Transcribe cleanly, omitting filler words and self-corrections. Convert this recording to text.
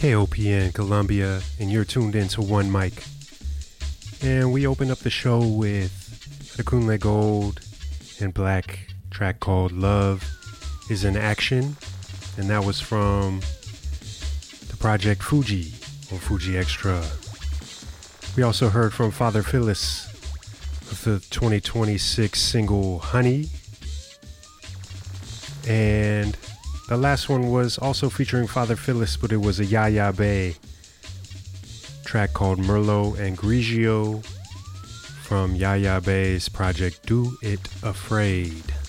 KOPN Columbia, and you're tuned into One Mic. And we open up the show with Adekunle Gold and Black, track called Love is in Action, and that was from the project Fuji on Fuji Extra. We also heard from Father Phyllis with the 2026 single Honey, and the last one was also featuring Father Phyllis, but it was a Yaya Bay track called Merlot and Grigio from Yaya Bay's project Do It Afraid.